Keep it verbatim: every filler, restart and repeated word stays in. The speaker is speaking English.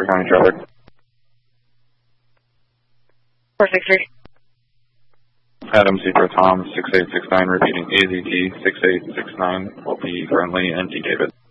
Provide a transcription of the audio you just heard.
Beaver County traffic. four six three. Adam Zebra Tom six eight six nine repeating A Z T six eight six nine will be friendly and T David.